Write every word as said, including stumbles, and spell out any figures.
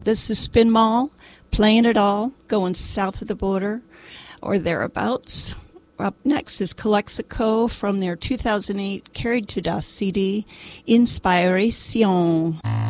This is Spin Mall, playing it all, going south of the border or thereabouts. Up next is Calexico from their two thousand eight Carried to Dust C D, Inspiration.